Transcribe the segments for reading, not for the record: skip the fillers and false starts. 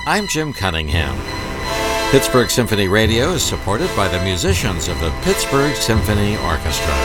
I'm Jim Cunningham. Pittsburgh Symphony Radio is supported by the musicians of the Pittsburgh Symphony Orchestra.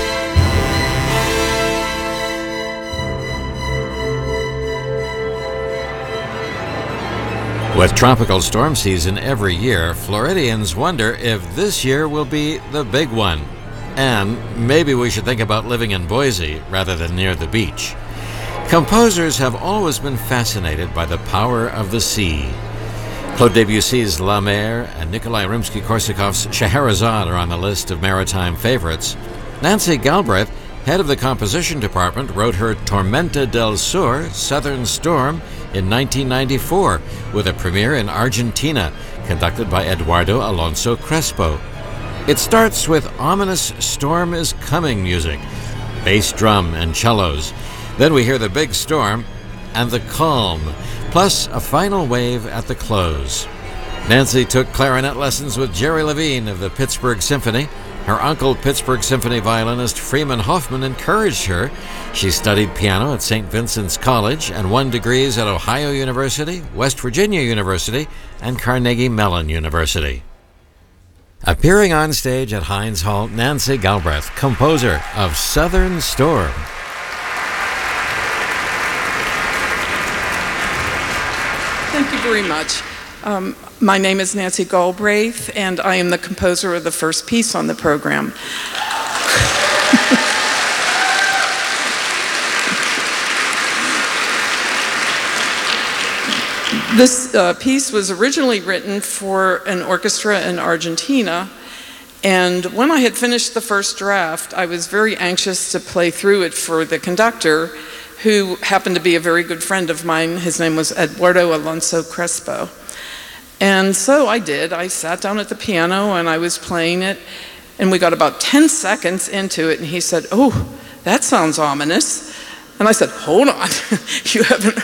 With tropical storm season every year, Floridians wonder if this year will be the big one. And maybe we should think about living in Boise rather than near the beach. Composers have always been fascinated by the power of the sea. Claude Debussy's La Mer and Nikolai Rimsky-Korsakov's Scheherazade are on the list of maritime favorites. Nancy Galbraith, head of the composition department, wrote her Tormenta del Sur, Southern Storm, in 1994, with a premiere in Argentina, conducted by Eduardo Alonso Crespo. It starts with ominous storm is coming music, bass drum and cellos. Then we hear the big storm and the calm, plus a final wave at the close. Nancy took clarinet lessons with Jerry Levine of the Pittsburgh Symphony. Her uncle, Pittsburgh Symphony violinist Freeman Hoffman, encouraged her. She studied piano at St. Vincent's College and won degrees at Ohio University, West Virginia University, and Carnegie Mellon University. Appearing on stage at Heinz Hall, Nancy Galbraith, composer of Southern Storm. Thank you very much. My name is Nancy Galbraith, and I am the composer of the first piece on the program. This piece was originally written for an orchestra in Argentina, and when I had finished the first draft, I was very anxious to play through it for the conductor, who happened to be a very good friend of mine. His name was Eduardo Alonso Crespo. And so I did. I sat down at the piano and I was playing it, and we got about 10 seconds into it, and he said, "Oh, that sounds ominous." And I said, "Hold on, you haven't